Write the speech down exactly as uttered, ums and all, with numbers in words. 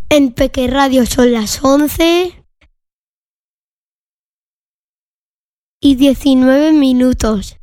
En Peque Radio son las once y diecinueve minutos.